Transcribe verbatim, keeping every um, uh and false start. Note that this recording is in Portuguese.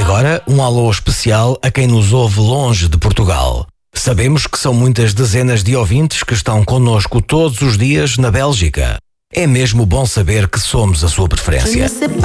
agora, um alô especial a quem nos ouve longe de Portugal. Sabemos que são muitas dezenas de ouvintes que estão connosco todos os dias na Bélgica. É mesmo bom saber que somos a sua preferência.